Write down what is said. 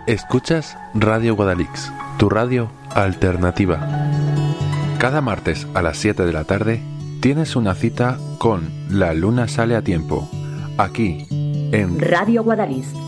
Escuchas Radio Guadalix, tu radio alternativa. Cada martes a las 7 de la tarde tienes una cita con La Luna Sale a Tiempo, aquí en Radio Guadalix.